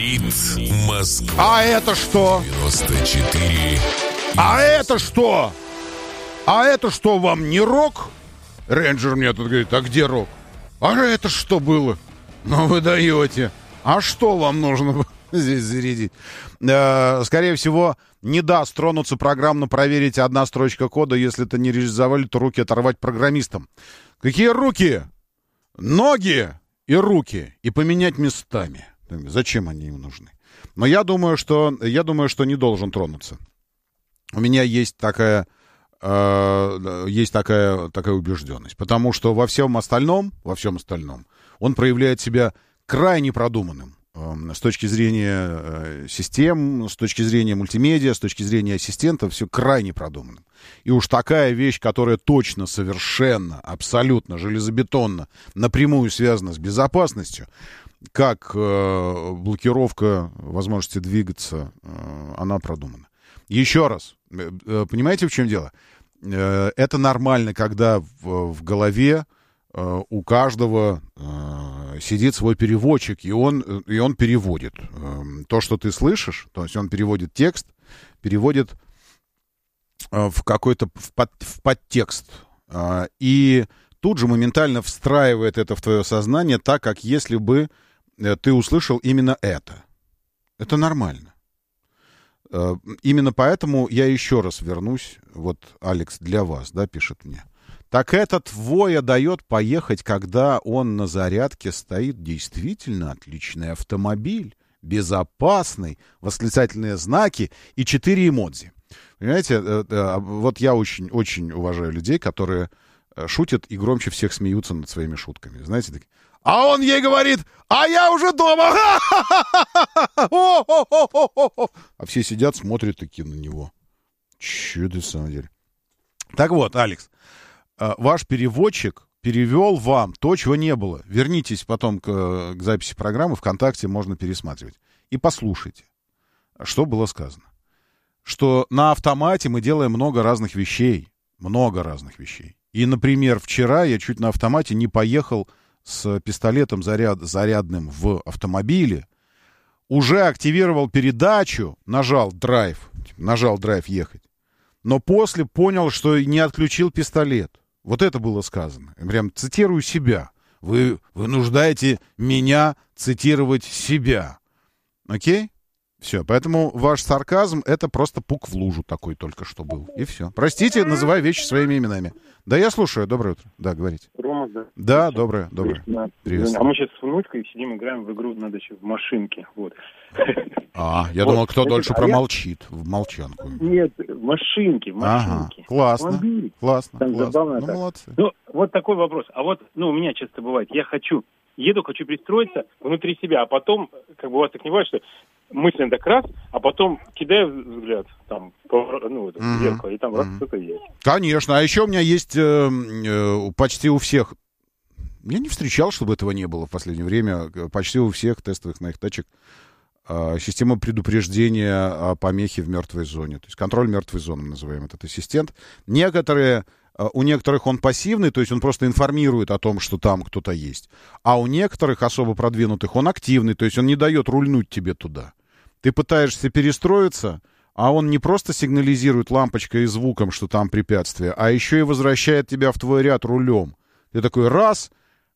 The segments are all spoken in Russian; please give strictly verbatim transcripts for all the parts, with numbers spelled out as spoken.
Говорит Москва. А это что? девяносто четыре. А это что? А это что, вам не рок? Рейнджер мне тут говорит, а где рок? А это что было? Ну вы даете. А что вам нужно было здесь зарядить? Э, скорее всего, не даст тронуться программно проверить одна строчка кода. Если это не реализовали, то руки оторвать программистам. Какие руки? Ноги и руки. И поменять местами. Зачем они им нужны? Но я думаю, что, я думаю, что не должен тронуться. У меня есть такая, э, есть такая, такая убежденность. Потому что во всем остальном, во всем остальном он проявляет себя крайне продуманным. Э, с точки зрения э, систем, с точки зрения мультимедиа, с точки зрения ассистента, все крайне продуманным. И уж такая вещь, которая точно, совершенно, абсолютно, железобетонно, напрямую связана с безопасностью, как э, блокировка возможности двигаться, э, она продумана. Еще раз, э, понимаете, в чем дело? Э, это нормально, когда в, в голове э, у каждого э, сидит свой переводчик, и он, и он переводит. Э, то, что ты слышишь, то есть он переводит текст, переводит э, в какой-то в, под, в подтекст. Э, и тут же моментально встраивает это в твое сознание так, как если бы ты услышал именно это. Это нормально. Именно поэтому я еще раз вернусь. Вот Алекс для вас, да, пишет мне. Так этот Воя дает поехать, когда он на зарядке стоит. Действительно отличный автомобиль. Безопасный. Восклицательные знаки и четыре эмодзи. Понимаете, вот я очень, очень уважаю людей, которые шутят и громче всех смеются над своими шутками. Знаете, такие. А он ей говорит, а я уже дома. А все сидят, смотрят такие на него. Че это в самом деле? Так вот, Алекс, ваш переводчик перевел вам то, чего не было. Вернитесь потом к, к записи программы, ВКонтакте можно пересматривать. И послушайте, что было сказано. Что на автомате мы делаем много разных вещей. Много разных вещей. И, например, вчера я чуть на автомате не поехал с пистолетом заряд, зарядным в автомобиле, уже активировал передачу, нажал драйв, нажал драйв ехать, но после понял, что не отключил пистолет. Вот это было сказано. Я прям цитирую себя. Вы вынуждаете меня цитировать себя. Окей? Все, поэтому ваш сарказм — это просто пук в лужу такой только что был. И все. Простите, называю вещи своими именами. Да, я слушаю. Доброе утро. Да, говорите. Рома, да. Да, доброе, доброе. Привет. А мы сейчас с внучкой сидим, играем в игру, надо еще в машинке. Вот. А, я вот. думал, кто Значит, дольше а промолчит я... в молчанку. Нет, в машинке, в машинке. Ага, классно, Автомобиль. классно, Там классно. Забавно, ну, так. молодцы. Ну, вот такой вопрос. А вот, ну, у меня часто бывает, я хочу, еду, хочу пристроиться внутри себя, а потом, как бы у вас так не бывает, что мысленно так раз, а потом кидаю взгляд, там, ну, это, mm-hmm. зеркало, и там раз mm-hmm. что-то есть. Конечно, а еще у меня есть э, э, почти у всех, я не встречал, чтобы этого не было в последнее время, почти у всех тестовых моих тачек э, система предупреждения о помехе в мертвой зоне, то есть контроль мертвой зоны, мы называем этот ассистент. Некоторые, э, у некоторых он пассивный, то есть он просто информирует о том, что там кто-то есть, а у некоторых особо продвинутых он активный, то есть он не дает рульнуть тебе туда. Ты пытаешься перестроиться, а он не просто сигнализирует лампочкой и звуком, что там препятствие, а еще и возвращает тебя в твой ряд рулем. Ты такой раз,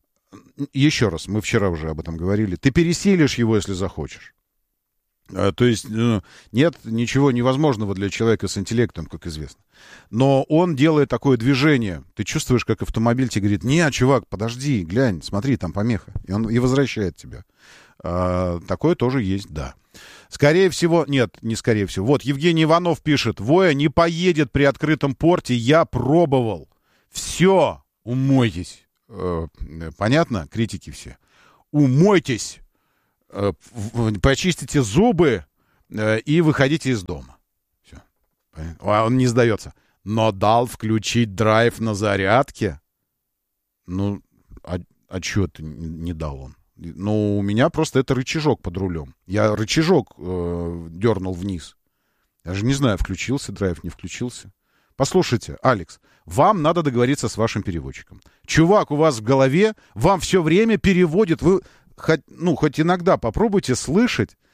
еще раз, мы вчера уже об этом говорили, ты пересилишь его, если захочешь. То есть нет ничего невозможного для человека с интеллектом, как известно. Но он делает такое движение. Ты чувствуешь, как автомобиль тебе говорит, нет, чувак, подожди, глянь, смотри, там помеха. И он и возвращает тебя. А, такое тоже есть, да. Скорее всего, нет, не скорее всего. Вот Евгений Иванов пишет, Воя не поедет при открытом порте, я пробовал. Все, умойтесь. Э, понятно? Критики все. Умойтесь. Почистите зубы э, и выходите из дома. Все. А он не сдается. Но дал включить драйв на зарядке? Ну, а, а что это не дал он? Ну, у меня просто это рычажок под рулем. Я рычажок э, дернул вниз. Я же не знаю, включился драйв, не включился. Послушайте, Алекс, вам надо договориться с вашим переводчиком. Чувак у вас в голове, вам все время переводит. Вы хоть, ну, хоть иногда попробуйте слышать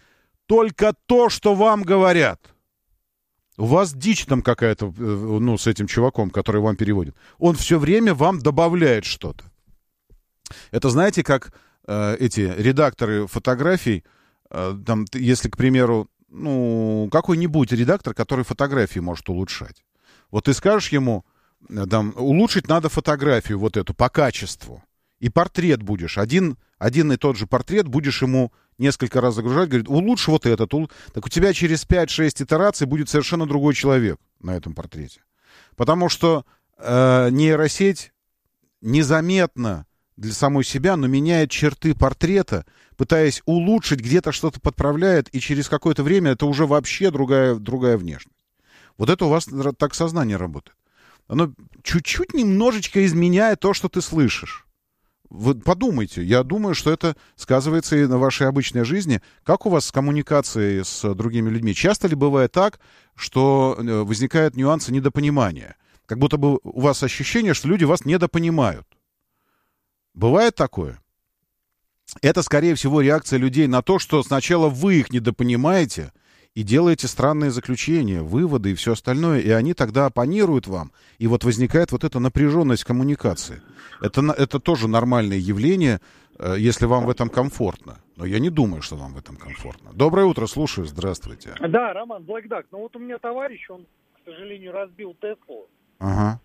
только то, что вам говорят. У вас дичь там какая-то, ну, с этим чуваком, который вам переводит. Он все время вам добавляет что-то. Это, знаете, как э, эти редакторы фотографий, э, там, если, к примеру, ну, какой-нибудь редактор, который фотографии может улучшать. Вот ты скажешь ему, там, улучшить надо фотографию вот эту по качеству. И портрет будешь. Один, один и тот же портрет будешь ему несколько раз загружать. Говорит, улучши вот этот. Ул... Так у тебя через пять-шесть итераций будет совершенно другой человек на этом портрете. Потому что э, нейросеть незаметно для самой себя, но меняет черты портрета, пытаясь улучшить, где-то что-то подправляет, и через какое-то время это уже вообще другая, другая внешность. Вот это у вас так сознание работает. Оно чуть-чуть немножечко изменяет то, что ты слышишь. Вы подумайте, я думаю, что это сказывается и на вашей обычной жизни. Как у вас с коммуникацией с другими людьми? Часто ли бывает так, что возникают нюансы недопонимания? Как будто бы у вас ощущение, что люди вас недопонимают. Бывает такое? Это, скорее всего, реакция людей на то, что сначала вы их недопонимаете и делаете странные заключения, выводы и все остальное, и они тогда оппонируют вам, и вот возникает вот эта напряженность коммуникации. Это, это тоже нормальное явление, если вам в этом комфортно. Но я не думаю, что вам в этом комфортно. Доброе утро, слушаю, здравствуйте. Да, Роман, Блэкдак. Ну вот у меня товарищ, он, к сожалению, разбил Теслу. Ага.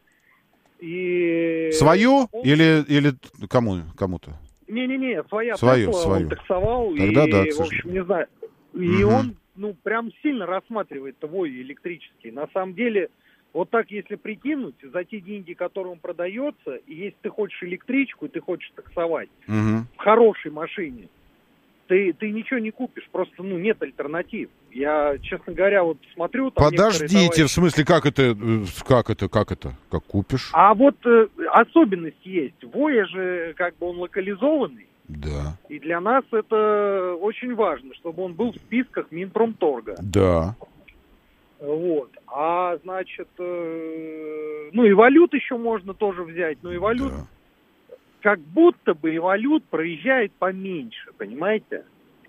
И... Свою он... или, или кому, кому-то? Не-не-не, своя свою, Тесла, свою. Он таксовал. Тогда и, да, в общем, не знаю. И угу. он, ну, прям сильно рассматривает твой электрический. На самом деле, вот так, если прикинуть, за те деньги, которые он продается, и если ты хочешь электричку, и ты хочешь таксовать угу. в хорошей машине, ты, ты ничего не купишь, просто, ну, нет альтернатив. Я, честно говоря, вот смотрю... Там Подождите, товарищи... в смысле, как это, как это, как это, как купишь? А вот э, особенность есть. Воя же, как бы, он локализованный. Да. И для нас это очень важно, чтобы он был в списках Минпромторга. Да. Вот. А, значит, э, ну, Эволют еще можно тоже взять, но Эволют... Да. Как будто бы Эволют проезжает поменьше, понимаете?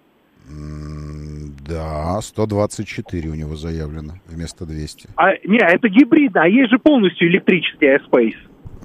Да, сто двадцать четыре у него заявлено вместо двухсот. А, не, это гибридно, а есть же полностью электрический iSpace.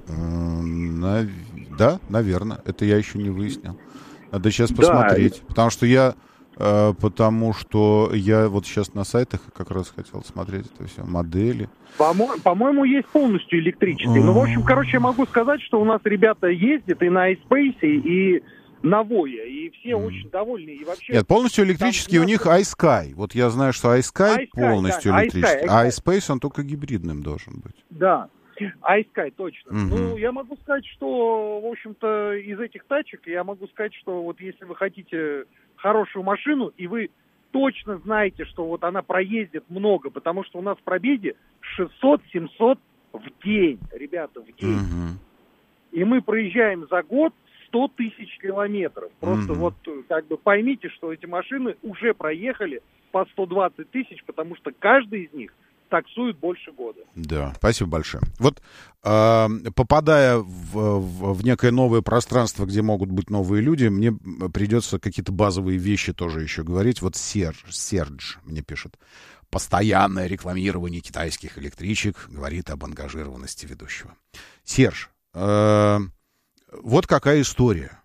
На, да, наверное. Это я еще не выяснил. Надо сейчас посмотреть. Да. Потому что я... Потому что я вот сейчас на сайтах как раз хотел смотреть это все, модели. По-мо- по-моему, есть полностью электрический. Ну, в общем, короче, я могу сказать, что у нас ребята ездят и на iSpace, и на Voya, и все mm. очень довольны. И вообще, нет, полностью электрический у них iSky. Вот я знаю, что iSky, iSky полностью да, электрический, iSky, iSky. А iSpace он только гибридным должен быть. Да. iSky, точно. Mm-hmm. Ну, я могу сказать, что, в общем-то, из этих тачек, я могу сказать, что вот если вы хотите хорошую машину, и вы точно знаете, что вот она проездит много, потому что у нас в пробеге шестьсот-семьсот в день, ребята, в день. Mm-hmm. И мы проезжаем за год сто тысяч километров. Просто mm-hmm. вот как бы поймите, что эти машины уже проехали по сто двадцать тысяч, потому что каждый из них таксует больше года. Да, спасибо большое. Вот э, попадая в, в, в некое новое пространство, где могут быть новые люди, мне придется какие-то базовые вещи тоже еще говорить. Вот Серж, Серж мне пишет. Постоянное рекламирование китайских электричек говорит об ангажированности ведущего. Серж, э, вот какая история.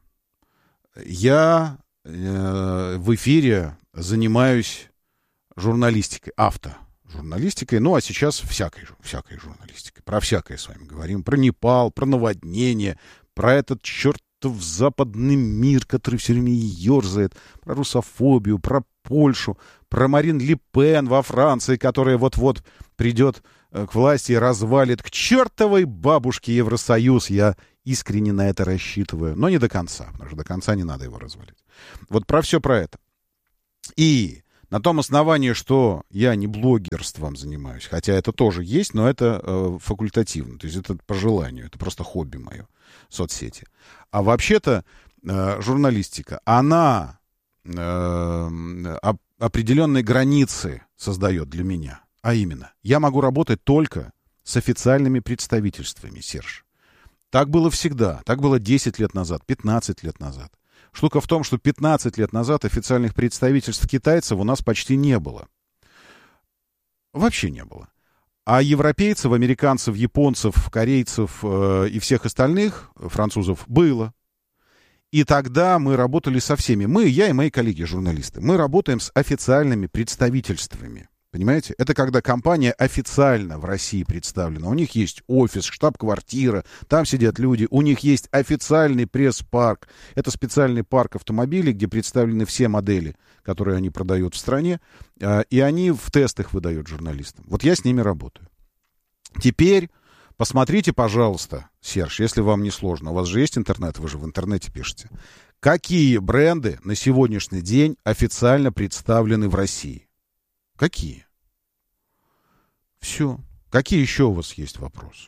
Я э, в эфире занимаюсь журналистикой, авто. журналистикой, ну, а сейчас всякой, всякой журналистикой. Про всякое с вами говорим. Про Непал, про наводнение, про этот чертов западный мир, который все время ерзает, про русофобию, про Польшу, про Марин Ле Пен во Франции, которая вот-вот придет к власти и развалит к чертовой бабушке Евросоюз. Я искренне на это рассчитываю, но не до конца, потому что до конца не надо его развалить. Вот про все про это. И на том основании, что я не блогерством занимаюсь, хотя это тоже есть, но это э, факультативно, то есть это по желанию, это просто хобби мое, соцсети. А вообще-то э, журналистика, она э, оп- определенные границы создает для меня. А именно, я могу работать только с официальными представительствами, Серж. Так было всегда, так было десять лет назад, пятнадцать лет назад. Штука в том, что пятнадцать лет назад официальных представительств китайцев у нас почти не было. Вообще не было. А европейцев, американцев, японцев, корейцев э, и всех остальных, французов, было. И тогда мы работали со всеми. Мы, я и мои коллеги-журналисты, мы работаем с официальными представительствами. Понимаете? Это когда компания официально в России представлена. У них есть офис, штаб-квартира, там сидят люди. У них есть официальный пресс-парк. Это специальный парк автомобилей, где представлены все модели, которые они продают в стране. И они в тестах выдают журналистам. Вот я с ними работаю. Теперь посмотрите, пожалуйста, Серж, если вам не сложно. У вас же есть интернет, вы же в интернете пишете. Какие бренды на сегодняшний день официально представлены в России? Какие? Все. Какие еще у вас есть вопросы?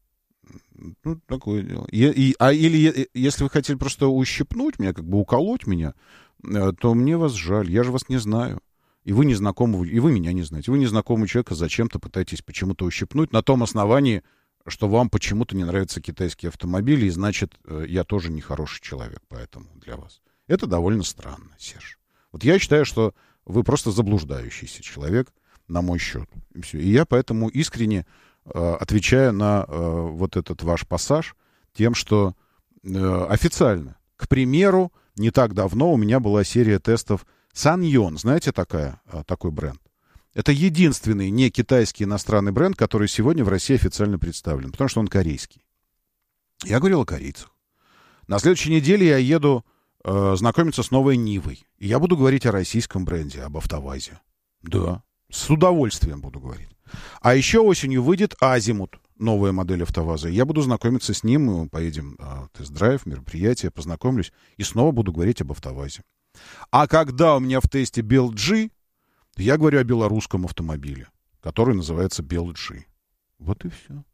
Ну, такое дело. И, и, а, или если вы хотели просто ущипнуть меня, как бы уколоть меня, то мне вас жаль. Я же вас не знаю. И вы незнакомый, и вы меня не знаете. Вы незнакомый человек, а зачем-то пытаетесь почему-то ущипнуть на том основании, что вам почему-то не нравятся китайские автомобили, и значит, я тоже нехороший человек, поэтому для вас. Это довольно странно, Серж. Вот я считаю, что вы просто заблуждающийся человек, на мой счет. И все. И я поэтому искренне э, отвечаю на э, вот этот ваш пассаж тем, что э, официально, к примеру, не так давно у меня была серия тестов Sanyon. Знаете такая, э, такой бренд? Это единственный не китайский иностранный бренд, который сегодня в России официально представлен, потому что он корейский. Я говорил о корейцах. На следующей неделе я еду э, знакомиться с новой Нивой. И я буду говорить о российском бренде, об АвтоВАЗе. Да. С удовольствием буду говорить. А еще осенью выйдет Азимут, новая модель АвтоВАЗа. Я буду знакомиться с ним, мы поедем на тест-драйв, мероприятие, познакомлюсь и снова буду говорить об АвтоВАЗе. А когда у меня в тесте Белджи, я говорю о белорусском автомобиле, который называется Белджи. Вот и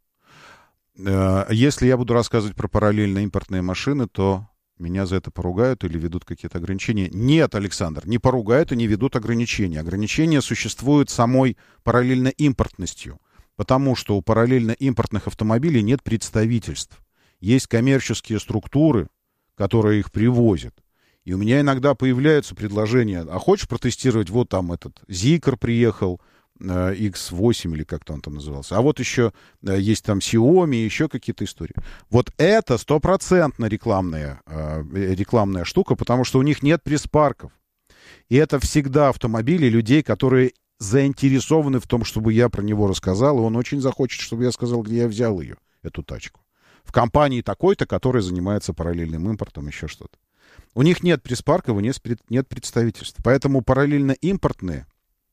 все. Если я буду рассказывать про параллельно импортные машины, то меня за это поругают или ведут какие-то ограничения. Нет, Александр, не поругают и не ведут ограничения. Ограничения существуют самой параллельно импортностью, потому что у параллельно импортных автомобилей нет представительств. Есть коммерческие структуры, которые их привозят. И у меня иногда появляются предложения, а хочешь протестировать, вот там этот Зикр приехал, икс восемь или как-то он там назывался. А вот еще есть там Xiaomi и еще какие-то истории. Вот это стопроцентно рекламная, рекламная штука, потому что у них нет пресс-парков. И это всегда автомобили людей, которые заинтересованы в том, чтобы я про него рассказал, и он очень захочет, чтобы я сказал, где я взял ее, эту тачку. В компании такой-то, которая занимается параллельным импортом, еще что-то. У них нет пресс-парков и нет представительств. Поэтому параллельно импортные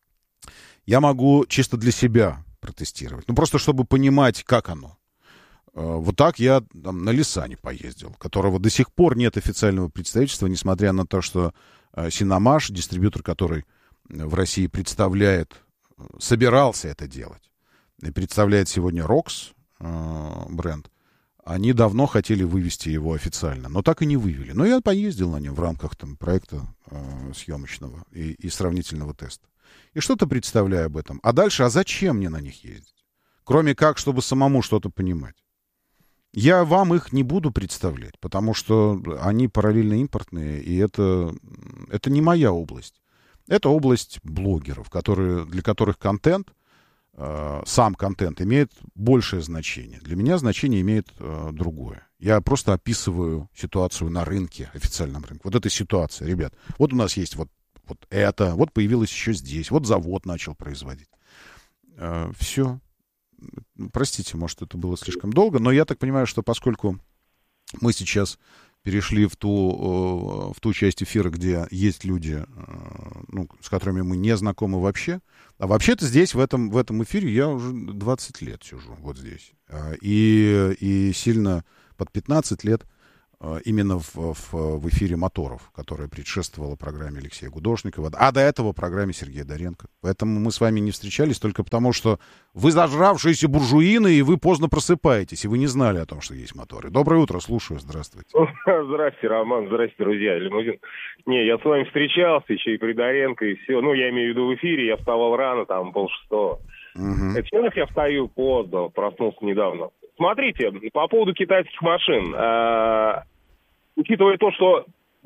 я могу чисто для себя протестировать. Ну, просто чтобы понимать, как оно. Вот так я там, на Лисане поездил, которого до сих пор нет официального представительства, несмотря на то, что Синомаш, дистрибьютор, который в России представляет, собирался это делать, и представляет сегодня Рокс бренд, они давно хотели вывести его официально, но так и не вывели. Но я поездил на нем в рамках там, проекта съемочного и, и сравнительного теста. И что-то представляю об этом. А дальше, а зачем мне на них ездить? Кроме как, чтобы самому что-то понимать. Я вам их не буду представлять, потому что они параллельно импортные, и это, это не моя область. Это область блогеров, которые, для которых контент, э, сам контент имеет большее значение. Для меня значение имеет э, другое. Я просто описываю ситуацию на рынке, официальном рынке. Вот эта ситуация, ребят. Вот у нас есть вот Вот это, вот появилось еще здесь, вот завод начал производить. Э, все. Простите, может, это было слишком долго, но я так понимаю, что поскольку мы сейчас перешли в ту, в ту часть эфира, где есть люди, ну, с которыми мы не знакомы вообще, а вообще-то здесь, в этом, в этом эфире, я уже двадцать лет сижу, вот здесь. И, и сильно под пятнадцать лет именно в, в, в эфире «Моторов», которая предшествовала программе Алексея Гудошникова, а до этого программе Сергея Доренко. Поэтому мы с вами не встречались только потому, что вы зажравшиеся буржуины, и вы поздно просыпаетесь, и вы не знали о том, что есть моторы. Доброе утро, слушаю, здравствуйте. Здрасте, Роман, здрасте, друзья, лимузин. Не, я с вами встречался еще и при Доренко, и все. Ну, я имею в виду в эфире, я вставал рано, там, полшестого. Угу. Это сейчас я встаю поздно, проснулся недавно. Смотрите, по поводу китайских машин. Учитывая то, что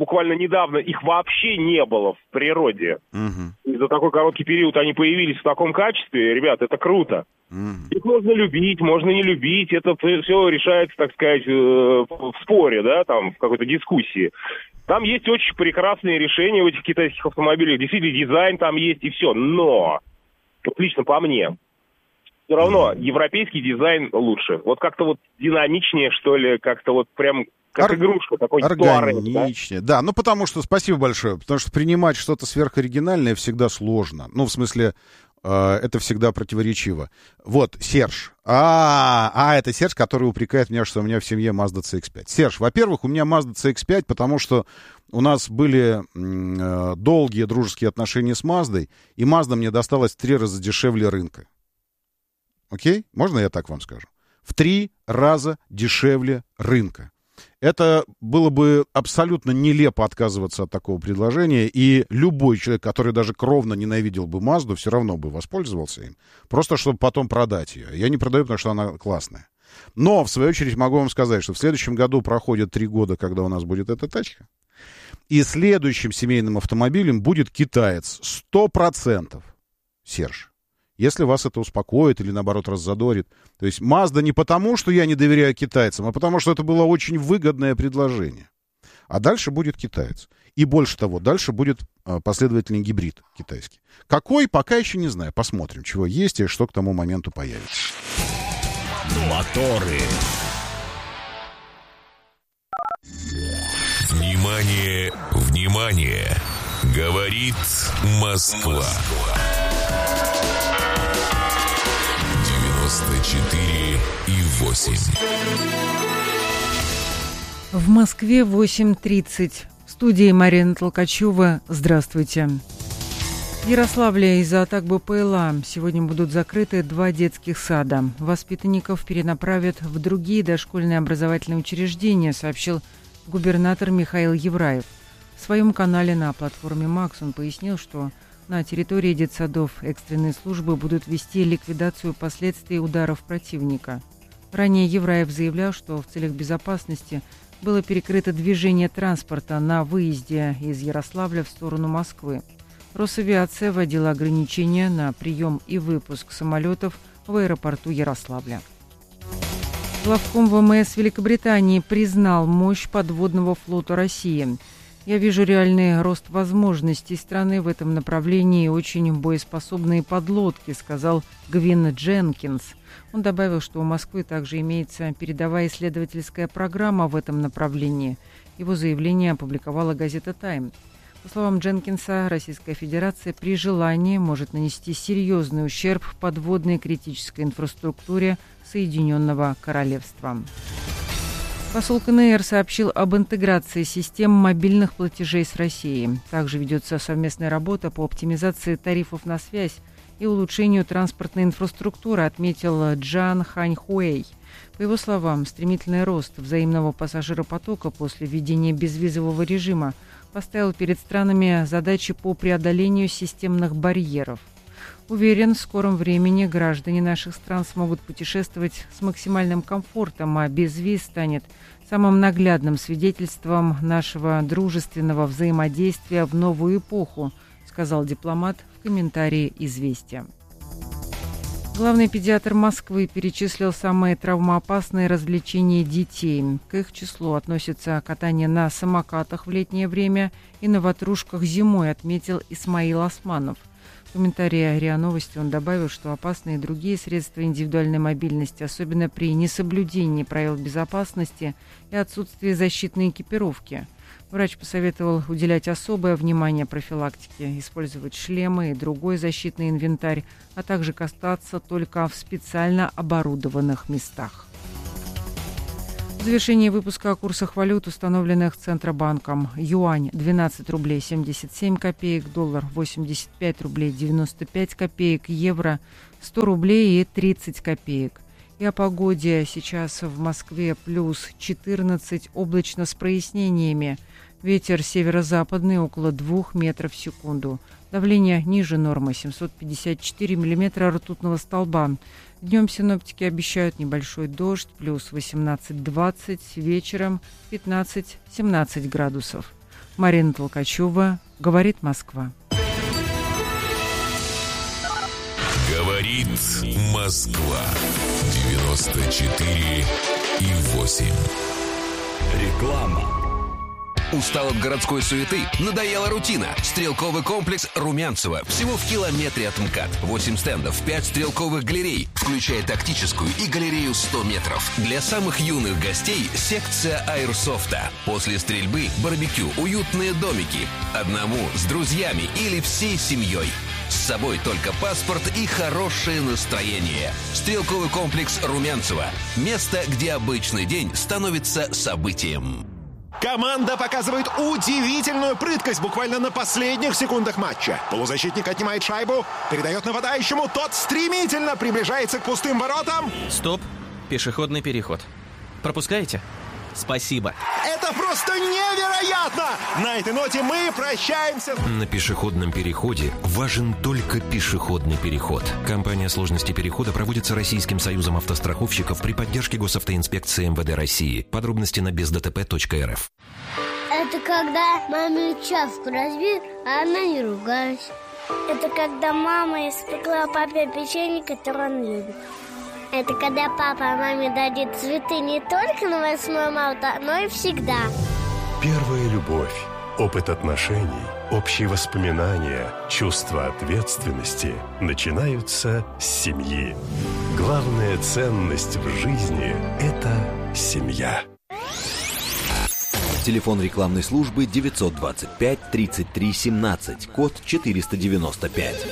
буквально недавно их вообще не было в природе. Угу. И за такой короткий период они появились в таком качестве. Ребят, это круто. Угу. Их можно любить, можно не любить. Это все решается, так сказать, в споре, да, там, в какой-то дискуссии. Там есть очень прекрасные решения в этих китайских автомобилях. Действительно, дизайн там есть и все. Но, вот лично по мне, все равно европейский дизайн лучше. Вот как-то вот динамичнее, что ли, как-то вот прям как Ор... игрушка такой. Органичнее, да? да. Ну, потому что, спасибо большое, потому что принимать что-то сверхоригинальное всегда сложно. Ну, в смысле, э, это всегда противоречиво. Вот, Серж. А, а, это Серж, который упрекает меня, что у меня в семье Mazda си икс пять. Серж, во-первых, у меня Mazda си икс пять, потому что у нас были э, долгие дружеские отношения с Маздой, и Mazda мне досталась в три раза дешевле рынка. Окей? Можно я так вам скажу? В три раза дешевле рынка. Это было бы абсолютно нелепо отказываться от такого предложения, и любой человек, который даже кровно ненавидел бы Мазду, все равно бы воспользовался им, просто чтобы потом продать ее. Я не продаю, потому что она классная. Но, в свою очередь, могу вам сказать, что в следующем году проходит три года, когда у нас будет эта тачка, и следующим семейным автомобилем будет китаец. Сто процентов, Серж. Если вас это успокоит или, наоборот, раззадорит. То есть Mazda не потому, что я не доверяю китайцам, а потому, что это было очень выгодное предложение. А дальше будет китаец. И больше того, дальше будет а, последовательный гибрид китайский. Какой, пока еще не знаю. Посмотрим, чего есть и что к тому моменту появится. Моторы. Внимание, внимание! Говорит Москва. девяносто четыре и восемь. В Москве восемь тридцать. В студии Марина Толкачева. Здравствуйте. В Ярославле из-за атак БПЛА сегодня будут закрыты два детских сада. Воспитанников перенаправят в другие дошкольные образовательные учреждения, сообщил губернатор Михаил Евраев. В своем канале на платформе «Макс» он пояснил, что на территории детсадов экстренные службы будут вести ликвидацию последствий ударов противника. Ранее Евраев заявлял, что в целях безопасности было перекрыто движение транспорта на выезде из Ярославля в сторону Москвы. Росавиация вводила ограничения на прием и выпуск самолетов в аэропорту Ярославля. Главком ВМС Великобритании признал мощь подводного флота России. «Я вижу реальный рост возможностей страны в этом направлении и очень боеспособные подлодки», сказал Гвин Дженкинс. Он добавил, что у Москвы также имеется передовая исследовательская программа в этом направлении. Его заявление опубликовала газета «Тайм». По словам Дженкинса, Российская Федерация при желании может нанести серьезный ущерб подводной критической инфраструктуре Соединенного Королевства. Посол КНР сообщил об интеграции систем мобильных платежей с Россией. Также ведется совместная работа по оптимизации тарифов на связь и улучшению транспортной инфраструктуры, отметил Джан Ханьхуэй. По его словам, стремительный рост взаимного пассажиропотока после введения безвизового режима поставил перед странами задачи по преодолению системных барьеров. Уверен, в скором времени граждане наших стран смогут путешествовать с максимальным комфортом, а безвиз станет самым наглядным свидетельством нашего дружественного взаимодействия в новую эпоху, сказал дипломат в комментарии «Известия». Главный педиатр Москвы перечислил самые травмоопасные развлечения детей. К их числу относятся катание на самокатах в летнее время и на ватрушках зимой, отметил Исмаил Османов. В комментарии РИА Новости он добавил, что опасны и другие средства индивидуальной мобильности, особенно при несоблюдении правил безопасности и отсутствии защитной экипировки. Врач посоветовал уделять особое внимание профилактике, использовать шлемы и другой защитный инвентарь, а также кататься только в специально оборудованных местах. В завершении выпуска о курсах валют, установленных Центробанком. Юань – двенадцать рублей семьдесят семь копеек, доллар – восемьдесят пять рублей девяносто пять копеек, евро – сто рублей и тридцать копеек. И о погоде. Сейчас в Москве плюс четырнадцать, облачно с прояснениями. Ветер северо-западный около двух метров в секунду. Давление ниже нормы семьсот пятьдесят четыре миллиметра ртутного столба. Днем синоптики обещают небольшой дождь, плюс восемнадцать двадцать, вечером пятнадцать семнадцать градусов. Марина Толкачева. Говорит Москва. Говорит Москва. девяносто четыре и восемь. Реклама. Устал от городской суеты? Надоела рутина? Стрелковый комплекс Румянцево. Всего в километре от МКАД. восемь стендов, пять стрелковых галерей, включая тактическую и галерею сто метров. Для самых юных гостей секция аэрсофта. После стрельбы барбекю, уютные домики. Одному, с друзьями или всей семьей. С собой только паспорт и хорошее настроение. Стрелковый комплекс Румянцево. Место, где обычный день становится событием. Команда показывает удивительную прыткость буквально на последних секундах матча. Полузащитник отнимает шайбу, передает нападающему, тот стремительно приближается к пустым воротам. Стоп, пешеходный переход. Пропускаете? Спасибо. Это просто невероятно! На этой ноте мы прощаемся. На пешеходном переходе важен только пешеходный переход. Компания «Сложности перехода» проводится Российским союзом автостраховщиков при поддержке Госавтоинспекции эм вэ дэ России. Подробности на без дэ тэ пэ точка эр эф. Это когда маме чашку разбил, а она не ругалась. Это когда мама испекла папе печенье, которое он любит. Это когда папа маме дарит цветы не только на восьмое марта, но и всегда. Первая любовь, опыт отношений, общие воспоминания, чувство ответственности начинаются с семьи. Главная ценность в жизни – это семья. Телефон рекламной службы девятьсот двадцать пять тридцать три семнадцать, код четыреста девяносто пять.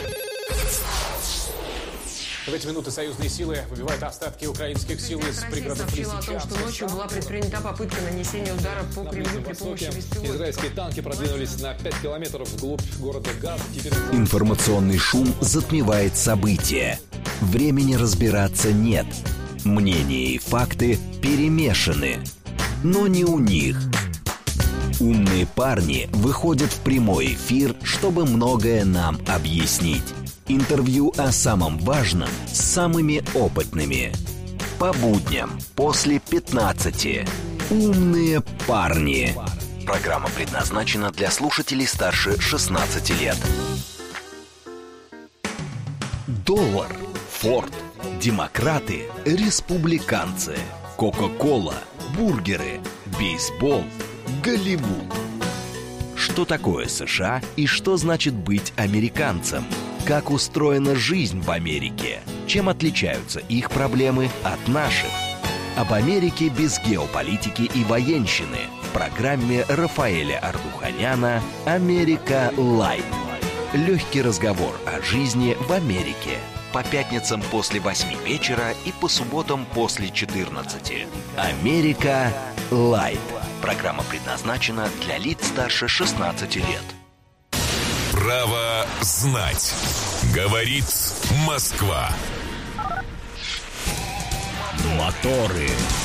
В эти минуты союзные силы выбивают остатки украинских сил из пригородов сообщила о том, что ночью была предпринята попытка нанесения удара по Кремлю при помощи беспилотников. Израильские танки продвинулись на пять километров вглубь города Газ. Теперь... Информационный шум затмевает события. Времени разбираться нет. Мнения и факты перемешаны. Но не у них. Умные парни выходят в прямой эфир, чтобы многое нам объяснить. Интервью о самом важном с самыми опытными. По будням после пятнадцати. Умные парни. Программа предназначена для слушателей старше шестнадцати лет. Доллар, Форд, демократы, республиканцы, Кока-кола, бургеры, бейсбол, Голливуд. Что такое США и что значит быть американцем? Как устроена жизнь в Америке? Чем отличаются их проблемы от наших? Об Америке без геополитики и военщины в программе Рафаэля Ардуханяна «Америка Лайт». Легкий разговор о жизни в Америке. По пятницам после восьми вечера и по субботам после четырнадцати. «Америка Лайт». Программа предназначена для лиц старше шестнадцати лет. Право знать. Говорит Москва. Моторы.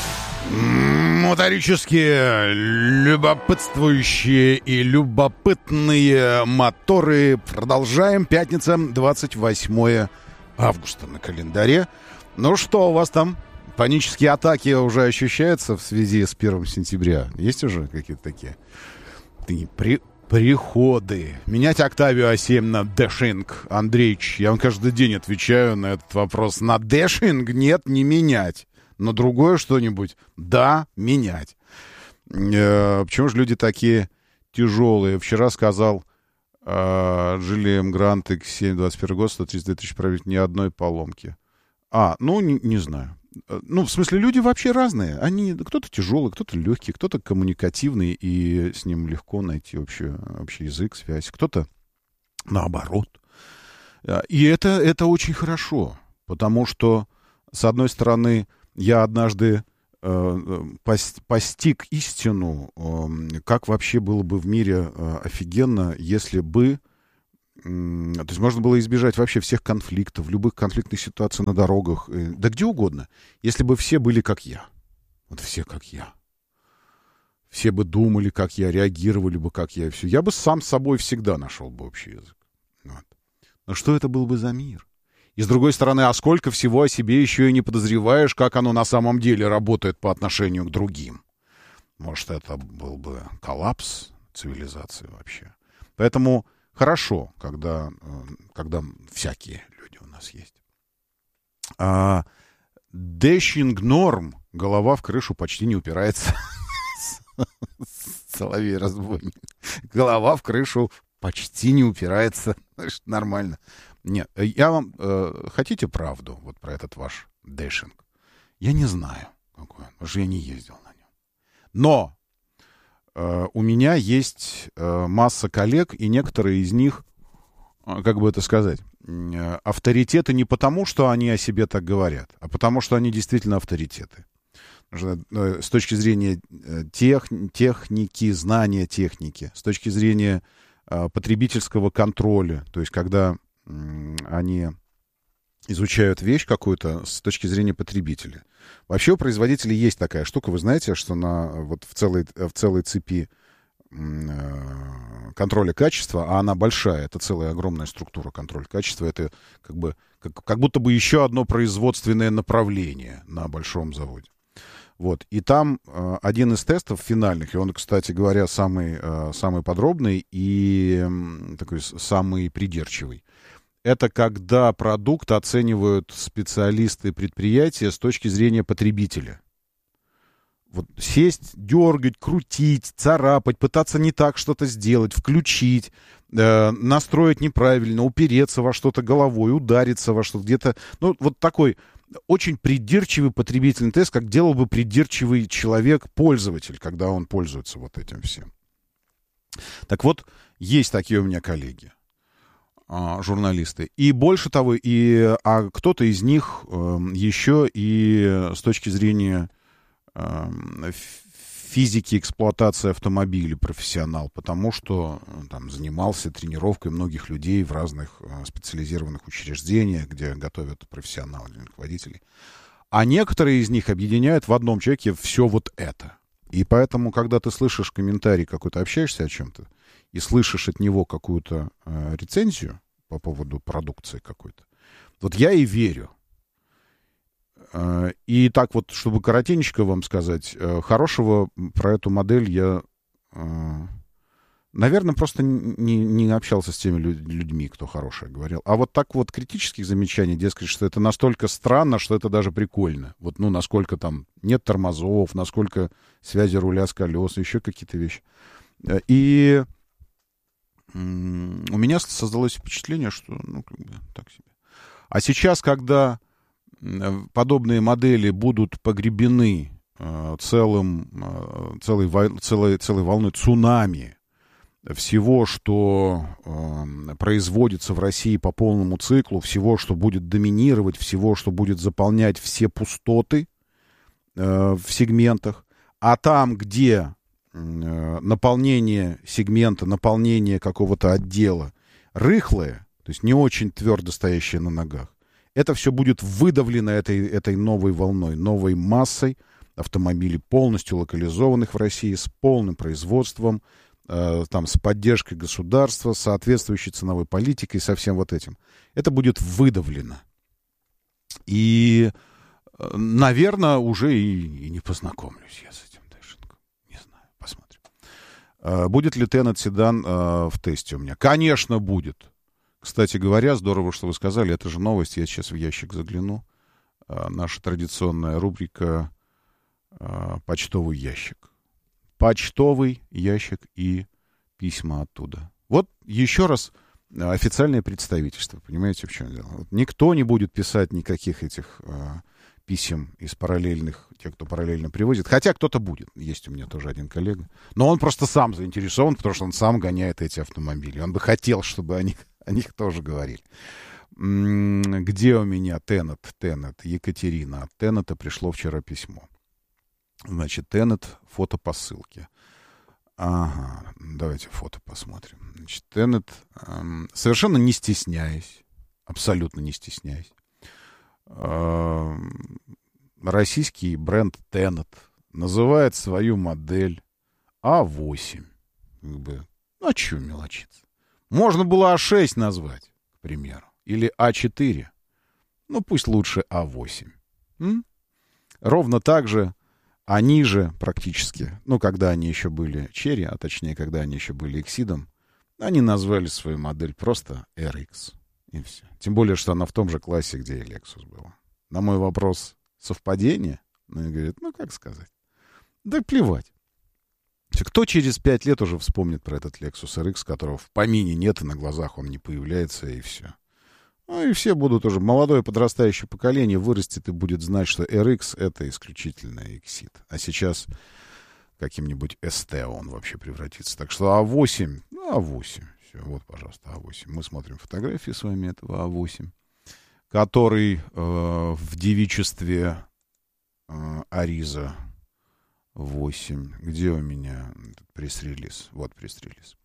Моторические, любопытствующие и любопытные моторы. Продолжаем. Пятница, двадцать восьмое августа на календаре. Ну что у вас там? Панические атаки уже ощущаются в связи с первым сентября? Есть уже какие-то такие? При... Приходы. Менять Октавию а семь на Дэшинг. Андреич, я вам каждый день отвечаю на этот вопрос. На Дэшинг нет, не менять. На другое что-нибудь? Да, менять. Э, почему же люди такие тяжелые? Вчера сказал э, Джиллиан Грант икс семь двадцать первый год, сто тридцать две тысячи пробить, ни одной поломки. А, ну, не, не знаю. Ну, в смысле, люди вообще разные. Они, кто-то тяжелый, кто-то легкий, кто-то коммуникативный, и с ним легко найти общий, общий язык, связь. Кто-то наоборот. И это, это очень хорошо, потому что, с одной стороны, я однажды э, постиг истину, э, как вообще было бы в мире э, офигенно, если бы То есть можно было избежать вообще всех конфликтов, любых конфликтных ситуаций на дорогах, да где угодно, если бы все были как я. Вот все как я. Все бы думали, как я, реагировали бы, как я, и все. Я бы сам с собой всегда нашел бы общий язык. Вот. Но что это был бы за мир? И с другой стороны, а сколько всего о себе еще и не подозреваешь, как оно на самом деле работает по отношению к другим? Может, это был бы коллапс, цивилизации вообще. Поэтому хорошо, когда, когда всякие люди у нас есть. А, Дэшинг норм. Голова в крышу почти не упирается. Соловей-разбойник. Голова в крышу почти не упирается. Нормально. Нет, я вам... Э, хотите правду вот про этот ваш дэшинг? Я не знаю, какой он, потому что я не ездил на нем. Но э, у меня есть э, масса коллег, и некоторые из них, э, как бы это сказать, э, авторитеты не потому, что они о себе так говорят, а потому, что они действительно авторитеты. С точки зрения тех, техники, знания техники, с точки зрения э, потребительского контроля, то есть когда э, они изучают вещь какую-то с точки зрения потребителя. Вообще у производителей есть такая штука, вы знаете, что на, вот в, целой, в целой цепи э, контроля качества, а она большая, это целая огромная структура контроля качества, это как бы, как, как будто бы еще одно производственное направление на большом заводе. Вот. И там э, один из тестов финальных, и он, кстати говоря, самый, э, самый подробный и э, такой самый придирчивый, это когда продукт оценивают специалисты предприятия с точки зрения потребителя. Вот сесть, дергать, крутить, царапать, пытаться не так что-то сделать, включить, э, настроить неправильно, упереться во что-то головой, удариться во что-то где-то. Ну, вот такой очень придирчивый потребительный тест, как делал бы придирчивый человек-пользователь, когда он пользуется вот этим всем. Так вот, есть такие у меня коллеги, э, журналисты. И больше того, и, а кто-то из них э, еще и с точки зрения физики эксплуатации автомобиля профессионал, потому что там занимался тренировкой многих людей в разных специализированных учреждениях, где готовят профессионалов, водителей. А некоторые из них объединяют в одном человеке все вот это. И поэтому, когда ты слышишь комментарий какой-то, общаешься о чем-то, и слышишь от него какую-то э, рецензию по поводу продукции какой-то, вот я и верю. И так вот, чтобы коротенько вам сказать, хорошего про эту модель я, наверное, просто не, не общался с теми людьми, кто хорошее говорил. А вот так вот критических замечаний, дескать, что это настолько странно, что это даже прикольно. Вот, ну, насколько там нет тормозов, насколько связи руля с колес, еще какие-то вещи. И у меня создалось впечатление, что, ну, как бы так себе. А сейчас, когда подобные модели будут погребены э, целым, э, целой, целой, целой волной цунами всего, что э, производится в России по полному циклу, всего, что будет доминировать, всего, что будет заполнять все пустоты э, в сегментах, а там, где э, наполнение сегмента, наполнение какого-то отдела рыхлое, то есть не очень твердо стоящее на ногах, это все будет выдавлено этой, этой новой волной, новой массой автомобилей, полностью локализованных в России, с полным производством, э, там, с поддержкой государства, с соответствующей ценовой политикой, со всем вот этим. Это будет выдавлено. И, э, наверное, уже и, и не познакомлюсь я с этим дэшингом. Не знаю, посмотрим. Э, будет ли Тенет седан э, в тесте у меня? Конечно, будет. Кстати говоря, здорово, что вы сказали, это же новость, я сейчас в ящик загляну. А, наша традиционная рубрика а, «Почтовый ящик». Почтовый ящик и письма оттуда. Вот еще раз официальное представительство, понимаете, в чем дело? Вот никто не будет писать никаких этих а, писем из параллельных, тех, кто параллельно привозит. Хотя кто-то будет. Есть у меня тоже один коллега. Но он просто сам заинтересован, потому что он сам гоняет эти автомобили. Он бы хотел, чтобы они... О них тоже говорили. Где у меня Тенет? Тенет, Екатерина. От Тенета пришло вчера письмо. Значит, Тенет, фото по ссылке. Ага, давайте фото посмотрим. Значит, Тенет, эм, совершенно не стесняясь, абсолютно не стесняясь, эм, российский бренд Тенет называет свою модель а восемь. Как бы, ну, а чего мелочиться? Можно было а шесть назвать, к примеру. Или а четыре. Ну, пусть лучше а восемь. М? Ровно так же Они же практически, ну, когда они еще были Черри, а точнее, когда они еще были Эксидом, они назвали свою модель просто эр икс. И все. Тем более, что она в том же классе, где и Lexus была. На мой вопрос, совпадение? Ну, и говорит, ну, как сказать? Да плевать. Кто через пять лет уже вспомнит про этот Lexus эр икс, которого в помине нет, и на глазах он не появляется, и все. Ну, и все будут уже... Молодое подрастающее поколение вырастет и будет знать, что эр икс — это исключительно Exit. А сейчас каким-нибудь эс ти он вообще превратится. Так что а восемь... Ну, а восемь. Все, вот, пожалуйста, а восемь. Мы смотрим фотографии с вами этого а восемь, который э, в девичестве э, Ариза восемь. Где у меня этот пресс-релиз? Вот пресс-релиз.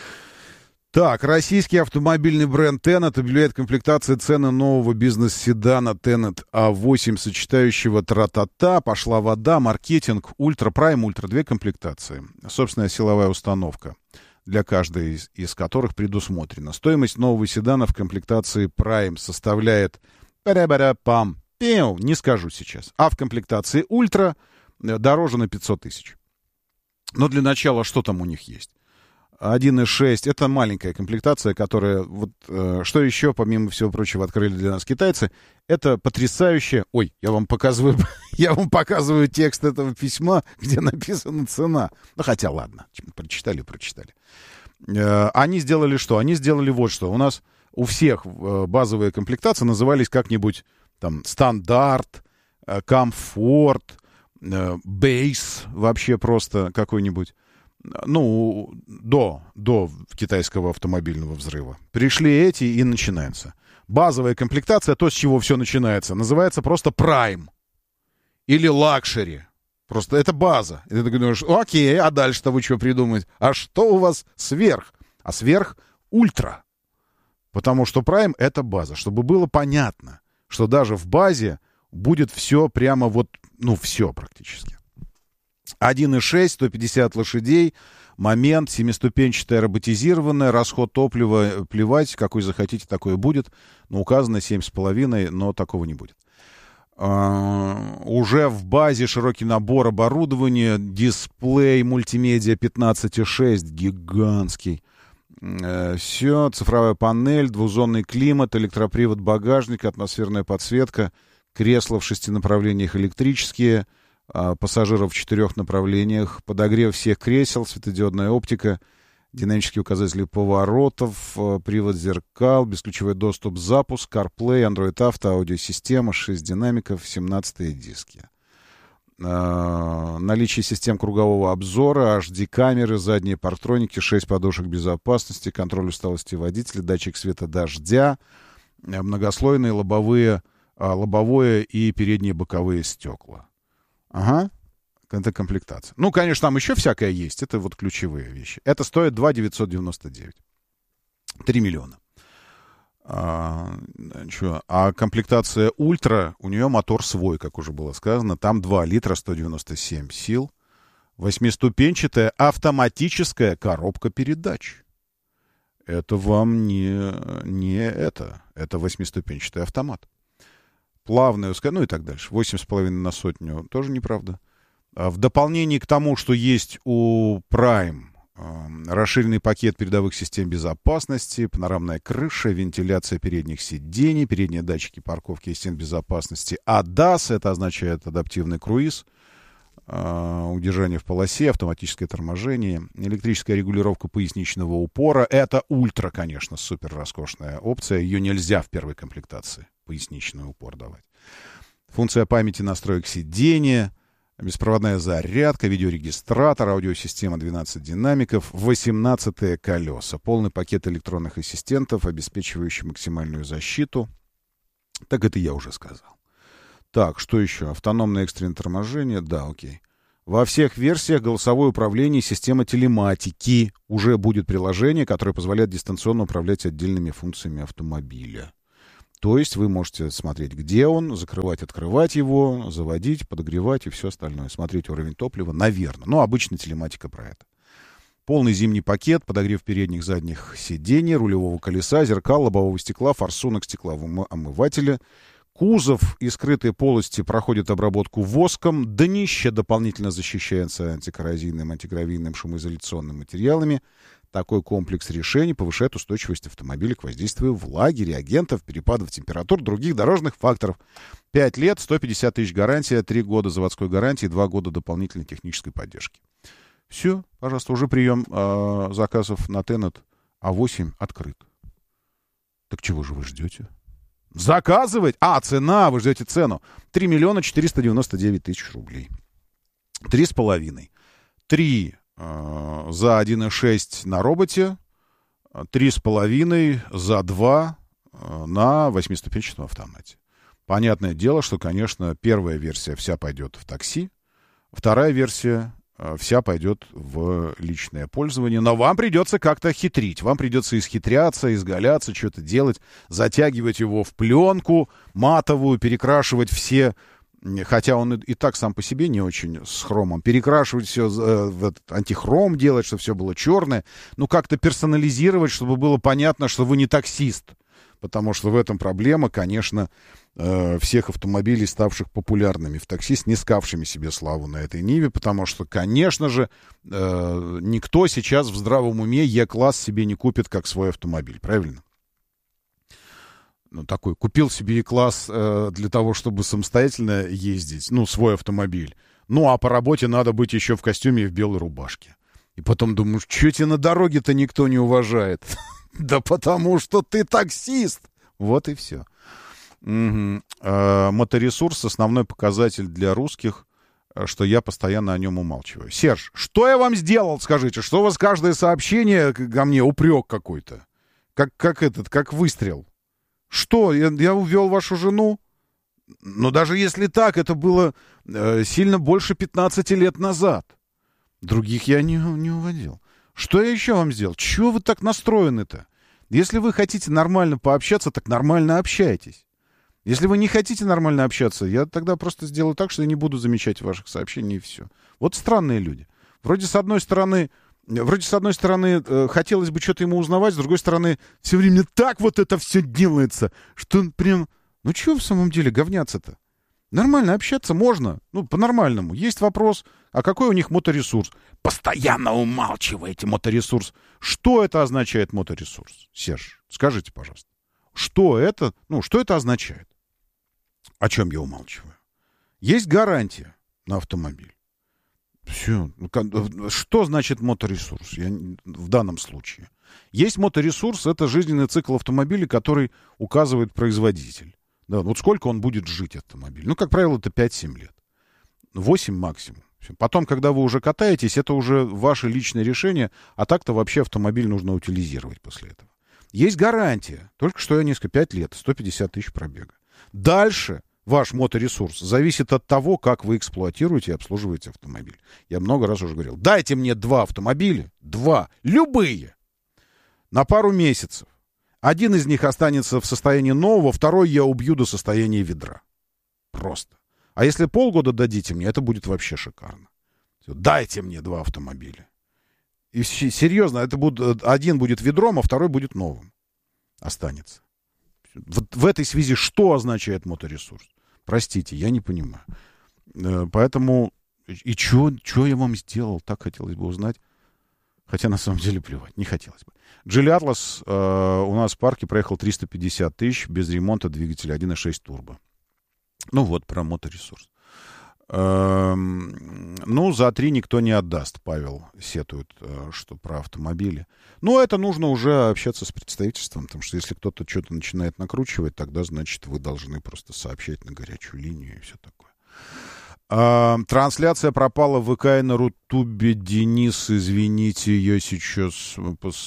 Так, российский автомобильный бренд Tenet объявляет комплектации цены нового бизнес-седана Tenet а восемь, сочетающего тра-та-та, пошла вода, маркетинг, ультра, прайм, ультра, две комплектации. Собственная силовая установка, для каждой из, из которых предусмотрена. Стоимость нового седана в комплектации прайм составляет пам пиу, не скажу сейчас. А в комплектации ультра дороже на пятьсот тысяч. Но для начала что там у них есть? один и шесть, это маленькая комплектация, которая, вот, э, что еще, помимо всего прочего, открыли для нас китайцы, это потрясающее... Ой, я вам показываю, я вам показываю текст этого письма, где написана цена. Ну, хотя, ладно, прочитали, прочитали. Э, они сделали что? Они сделали вот что. У нас у всех э, базовые комплектации назывались как-нибудь там стандарт, э, комфорт, э, бейс, вообще просто какой-нибудь. Ну, до, до китайского автомобильного взрыва. Пришли эти, и начинается. Базовая комплектация, то, с чего все начинается, называется просто Prime. Или Luxury. Просто это база. И ты думаешь, окей, а дальше-то вы что придумаете? А что у вас сверх? А сверх ультра. Потому что Prime — это база. Чтобы было понятно, что даже в базе будет все прямо вот, ну, все практически. один и шесть, сто пятьдесят лошадей, момент, семиступенчатая роботизированная, расход топлива, плевать, какой захотите, такое будет. Но указано семь с половиной, но такого не будет. Uh, уже в базе широкий набор оборудования, дисплей мультимедиа пятнадцать и шесть, гигантский. Uh, все, цифровая панель, двузонный климат, электропривод багажника, атмосферная подсветка, кресла в шести направлениях электрические, пассажиров в четырех направлениях, подогрев всех кресел, светодиодная оптика, динамические указатели поворотов, привод зеркал, бесключевой доступ, запуск, CarPlay, Android Auto, аудиосистема, шесть динамиков, семнадцатые диски. Наличие систем кругового обзора, эйч ди-камеры, задние партроники, шесть подушек безопасности, контроль усталости водителя, датчик света дождя, многослойные лобовые, лобовое и передние боковые стекла. Ага, это комплектация. Ну, конечно, там еще всякое есть. Это вот ключевые вещи. Это стоит два тысячи девятьсот девяносто девять. три миллиона. А, что? А комплектация ультра, у нее мотор свой, как уже было сказано. Там два литра, сто девяносто семь сил. Восьмиступенчатая автоматическая коробка передач. Это вам не, не это. Это восьмиступенчатый автомат. Плавное ускорение, ну и так дальше. восемь с половиной на сотню тоже неправда. В дополнение к тому, что есть у Prime, расширенный пакет передовых систем безопасности, панорамная крыша, вентиляция передних сидений, передние датчики парковки и стен безопасности. эй ди эй эс, это означает адаптивный круиз, удержание в полосе, автоматическое торможение, электрическая регулировка поясничного упора. Это ультра, конечно, супер роскошная опция. Ее нельзя в первой комплектации поясничный упор давать. Функция памяти настроек сидения, беспроводная зарядка, видеорегистратор, аудиосистема двенадцать динамиков, восемнадцатые колеса, полный пакет электронных ассистентов, обеспечивающий максимальную защиту. Так это я уже сказал. Так, что еще? Автономное экстренное торможение, да, окей. Во всех версиях голосовое управление и система телематики. Уже будет приложение, которое позволяет дистанционно управлять отдельными функциями автомобиля. То есть вы можете смотреть, где он, закрывать, открывать его, заводить, подогревать и все остальное. Смотреть уровень топлива, наверное. Но обычно телематика про это. Полный зимний пакет, подогрев передних, задних сидений, рулевого колеса, зеркал, лобового стекла, форсунок стеклового омывателя, Кузов и скрытые полости проходят обработку воском. Днище дополнительно защищается антикоррозийным, антигравийным, шумоизоляционными материалами. Такой комплекс решений повышает устойчивость автомобиля к воздействию влаги, реагентов, перепадов температур, других дорожных факторов. пять лет, сто пятьдесят тысяч гарантия, три года заводской гарантии, два года дополнительной технической поддержки. Все, пожалуйста, уже прием э, заказов на Тенет а восемь открыт. Так чего же вы ждете? Заказывать? А, цена, вы ждете цену. три миллиона четыреста девяносто девять тысяч рублей. Три с половиной. Три э, за один и шесть на роботе. Три с половиной за два э, на восьмиступенчатом автомате. Понятное дело, что, конечно, первая версия вся пойдет в такси. Вторая версия э, вся пойдет в личное пользование. Но вам придется как-то хитрить. Вам придется исхитряться, изгаляться, что-то делать, затягивать его в пленку матовую, перекрашивать все, хотя он и, и так сам по себе не очень с хромом, перекрашивать все э, в этот антихром, делать, чтобы все было черное. Ну, как-то персонализировать, чтобы было понятно, что вы не таксист. Потому что в этом проблема, конечно, э, всех автомобилей, ставших популярными в такси, снискавшими себе славу на этой ниве, потому что, конечно же, э, никто сейчас в здравом уме Е-класс себе не купит как свой автомобиль, правильно? Ну, такой, купил себе Е-класс э, для того, чтобы самостоятельно ездить, ну, свой автомобиль. Ну, а по работе надо быть еще в костюме и в белой рубашке. И потом думаешь, что тебя на дороге-то никто не уважает? Да потому что ты таксист. Вот и все. Угу. А, моторесурс — основной показатель для русских, что я постоянно о нем умалчиваю. Серж, что я вам сделал, скажите? Что у вас каждое сообщение ко мне упрек какой-то? Как, как этот, как выстрел. Что, я, я увел вашу жену? Но даже если так, это было э, сильно больше пятнадцати лет назад. Других я не, не уводил. Что я еще вам сделал? Чего вы так настроены-то? Если вы хотите нормально пообщаться, так нормально общайтесь. Если вы не хотите нормально общаться, я тогда просто сделаю так, что я не буду замечать ваших сообщений, и все. Вот странные люди. Вроде с одной стороны, вроде с одной стороны э, хотелось бы что-то ему узнавать, с другой стороны, все время так вот это все делается, что прям... Ну чего в самом деле говняться-то? Нормально общаться можно, ну, по-нормальному. Есть вопрос, а какой у них моторесурс? Постоянно умалчиваете моторесурс. Что это означает моторесурс? Серж, скажите, пожалуйста. Что это, ну, что это означает? О чем я умалчиваю? Есть гарантия на автомобиль. Все. Что значит моторесурс я, в данном случае? Есть моторесурс, это жизненный цикл автомобиля, который указывает производитель. Да, вот сколько он будет жить, автомобиль. Ну, как правило, это пять-семь лет. восемь максимум. Потом, когда вы уже катаетесь, это уже ваше личное решение, а так-то вообще автомобиль нужно утилизировать после этого. Есть гарантия. Только что я несколько, пять лет, сто пятьдесят тысяч пробега. Дальше ваш моторесурс зависит от того, как вы эксплуатируете и обслуживаете автомобиль. Я много раз уже говорил. Дайте мне два автомобиля, два, любые, на пару месяцев. Один из них останется в состоянии нового, второй я убью до состояния ведра. Просто. А если полгода дадите мне, это будет вообще шикарно. Дайте мне два автомобиля. И серьезно, это будет, один будет ведром, а второй будет новым. Останется. Вот в этой связи что означает моторесурс? Простите, я не понимаю. Поэтому и что я вам сделал, так хотелось бы узнать. Хотя на самом деле плевать, не хотелось бы. Geely Atlas э, у нас в парке проехал триста пятьдесят тысяч без ремонта двигателя один и шесть турбо. Ну вот, про моторесурс. Э, ну, за три никто не отдаст, Павел сетует, э, что про автомобили. Но это нужно уже общаться с представительством, потому что если кто-то что-то начинает накручивать, тогда, значит, вы должны просто сообщать на горячую линию и все такое. А, трансляция пропала в ВК и на Рутубе. Денис, извините, я сейчас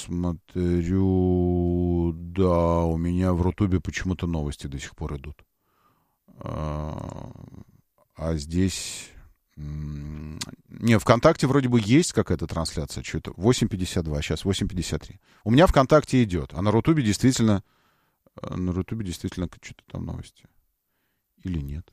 посмотрю. Да, у меня в Рутубе почему-то новости до сих пор идут. А, а здесь... Не, ВКонтакте вроде бы есть какая-то трансляция. Что-то восемь пятьдесят два, сейчас восемь пятьдесят три. У меня ВКонтакте идет, а на Рутубе действительно... На Рутубе действительно что-то там новости. Или нет?